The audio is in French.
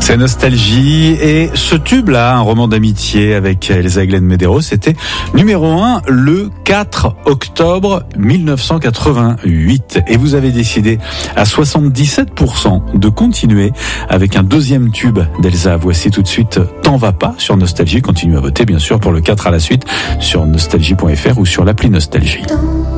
C'est Nostalgie, et ce tube-là, un roman d'amitié avec Elsa Glenn Medeiros, c'était numéro 1 le 4 octobre 1988. Et vous avez décidé à 77% de continuer avec un deuxième tube d'Elsa. Voici tout de suite T'en vas pas sur Nostalgie. Continuez à voter bien sûr pour le 4 à la suite sur nostalgie.fr ou sur l'appli Nostalgie.